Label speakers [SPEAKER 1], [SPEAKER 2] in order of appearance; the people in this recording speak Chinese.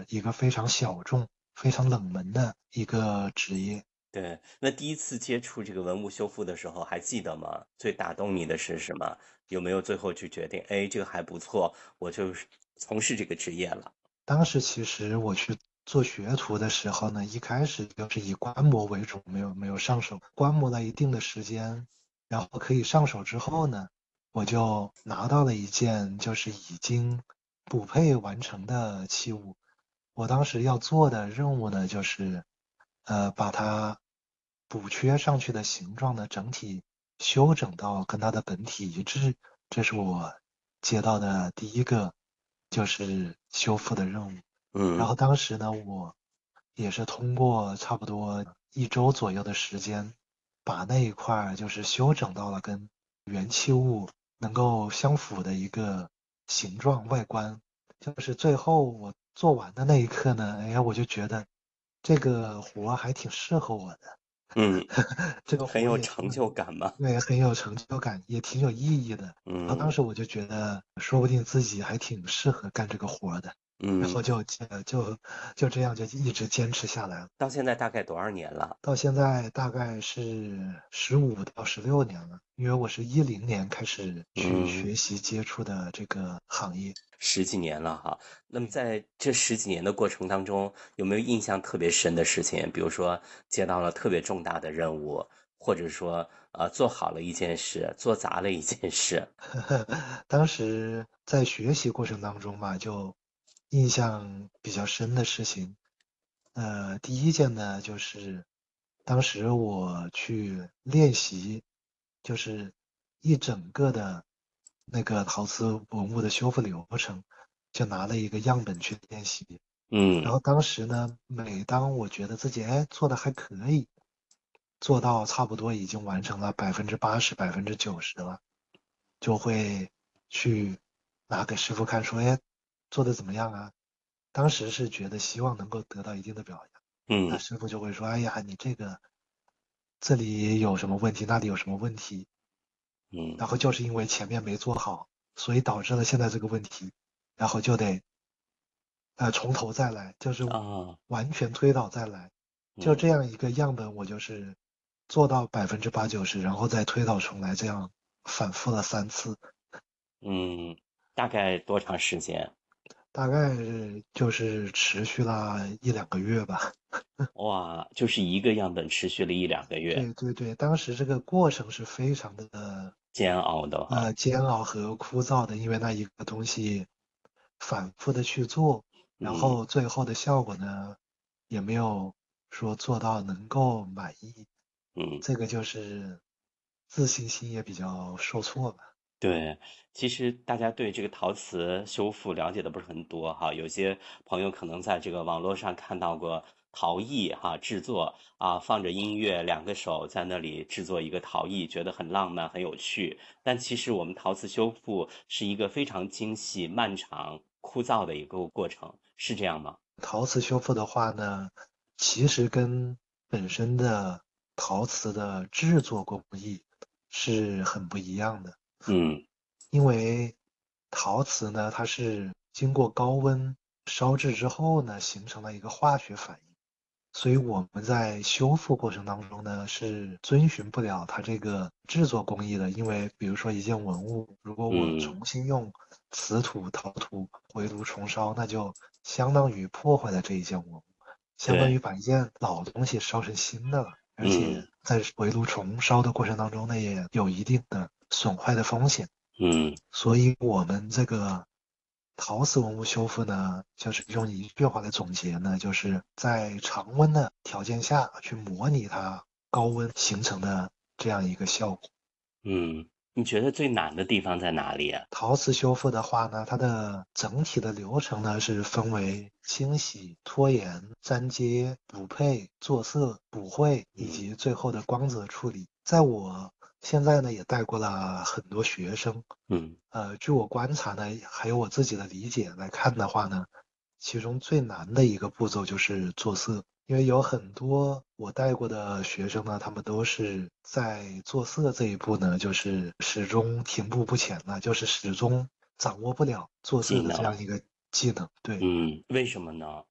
[SPEAKER 1] 是一个非常小众、非常冷门的一个职业。
[SPEAKER 2] 对，那第一次接触这个文物修复的时候还记得吗？最打动你的是什么？有没有最后去决定，哎，这个还不错，我就是从事这个职业了？
[SPEAKER 1] 当时其实我去做学徒的时候呢，一开始就是以观摩为主，没有上手。观摩了一定的时间，然后可以上手之后呢，我就拿到了一件就是已经补配完成的器物。我当时要做的任务呢，就是把它补缺上去的形状呢整体修整到跟它的本体一致。这是我接到的第一个就是修复的任务。然
[SPEAKER 2] 嗯。
[SPEAKER 1] 后当时呢，我也是通过差不多1周左右的时间，把那一块儿就是修整到了跟原器物能够相符的一个形状外观。就是最后我做完的那一刻呢，哎呀，我就觉得这个活儿还挺适合我的，
[SPEAKER 2] 嗯，
[SPEAKER 1] 这个
[SPEAKER 2] 很
[SPEAKER 1] 活儿也挺
[SPEAKER 2] 有成就感嘛。
[SPEAKER 1] 对，很有成就感，也挺有意义的。然后当
[SPEAKER 2] 嗯。
[SPEAKER 1] 时我就觉得，说不定自己还挺适合干这个活儿的，然
[SPEAKER 2] 嗯。
[SPEAKER 1] 后就这样就一直坚持下来了。
[SPEAKER 2] 到现在大概多少年了？
[SPEAKER 1] 到现在大概是15到16年了，因为我是10年开始去
[SPEAKER 2] 嗯。
[SPEAKER 1] 学习接触的这个行业。
[SPEAKER 2] 十几年了哈。那么
[SPEAKER 1] 对。
[SPEAKER 2] 在这十几年的过程当中，有没有印象特别深的事情？比如说接到了特别重大的任务，或者说，做好了一件事，做砸了一件事。
[SPEAKER 1] 当时在学习过程当中嘛，就印象比较深的事情，第一件呢，就是当时我去练习，就是一整个的那个陶瓷文物的修复流程，就拿了一个样本去练习。然
[SPEAKER 2] 嗯。
[SPEAKER 1] 后当时呢，每当我觉得自己做的还可以，做到差不多已经完成了80%、90%了，就会去拿给师傅看，说，哎，做的怎么样啊？当时是觉得希望能够得到一定的表扬，那
[SPEAKER 2] 嗯。
[SPEAKER 1] 师傅就会说，哎呀，你这里有什么问题，那里有什么问题，
[SPEAKER 2] 嗯。
[SPEAKER 1] 然后就是因为前面没做好，所以导致了现在这个问题，然后就得从头再来，就是
[SPEAKER 2] 啊。
[SPEAKER 1] 完全推倒再来，就这
[SPEAKER 2] 嗯。
[SPEAKER 1] 样一个样本，我就是做到80%、90%，然后再推倒重来，这样反复了3次。
[SPEAKER 2] 嗯，大概多长时间？
[SPEAKER 1] 大概就是持续了1、2个月吧。
[SPEAKER 2] 哇，就是一个样本持续了一两个月。
[SPEAKER 1] 对对对，当时这个过程是非常的
[SPEAKER 2] 煎熬的哈。
[SPEAKER 1] 煎熬和枯燥的，因为那一个东西反复的去做，然
[SPEAKER 2] 嗯。
[SPEAKER 1] 后最后的效果呢，也没有说做到能够满意，
[SPEAKER 2] 嗯。
[SPEAKER 1] 这个就是自信心也比较受挫吧。
[SPEAKER 2] 对，其实大家对这个陶瓷修复了解的不是很多哈，有些朋友可能在这个网络上看到过陶艺哈制作啊，放着音乐，两个手在那里制作一个陶艺，觉得很浪漫、很有趣。但其实我们陶瓷修复是一个非常精细、漫长、枯燥的一个过程，是这样吗？
[SPEAKER 1] 陶瓷修复的话呢，其实跟本身的陶瓷的制作工艺是很不一样的。
[SPEAKER 2] 嗯。
[SPEAKER 1] 因为陶瓷呢，它是经过高温烧制之后呢，形成了一个化学反应，所以我们在修复过程当中呢，是遵循不了它这个制作工艺的。因为比如说一件文物，如果我
[SPEAKER 2] 嗯。
[SPEAKER 1] 重新用瓷土、陶土回炉重烧，那就相当于破坏了这一件文物，相当于
[SPEAKER 2] 对。
[SPEAKER 1] 把一件老东西烧成新的了。而且
[SPEAKER 2] 嗯。
[SPEAKER 1] 在回炉重烧的过程当中呢，也有一定的损坏的风险。
[SPEAKER 2] 嗯。
[SPEAKER 1] 所以我们这个陶瓷文物修复呢，就是用一句话来总结呢，就是在常温的条件下去模拟它高温形成的这样一个效果。
[SPEAKER 2] 嗯，你觉得最难的地方在哪里啊？
[SPEAKER 1] 陶瓷修复的话呢，它的整体的流程呢是分为清洗、脱颜、粘接、补配、做色、补绘以
[SPEAKER 2] 嗯。
[SPEAKER 1] 及最后的光泽处理。在我现在呢也带过了很多学生，
[SPEAKER 2] 嗯。
[SPEAKER 1] 据我观察呢，还有我自己的理解来看的话呢，其中最难的一个步骤就是做色，因为有很多我带过的学生呢，他们都是在做色这一步呢，就是始终停步不前了，就是始终掌握不了做色的这
[SPEAKER 2] 技能。
[SPEAKER 1] 样一个技能。对。
[SPEAKER 2] 嗯，为什么呢？